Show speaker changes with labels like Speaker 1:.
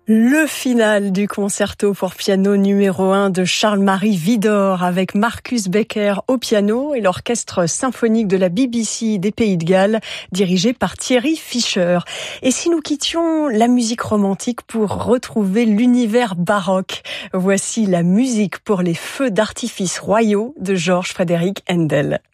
Speaker 1: Le final du concerto pour piano numéro 1 de Charles-Marie Widor avec Marcus Becker au piano et l'orchestre symphonique de la BBC des Pays de Galles dirigé par Thierry Fischer. Et si nous quittions la musique romantique pour retrouver l'univers baroque, voici la musique pour les feux d'artifice royaux de Georges Frédéric Händel.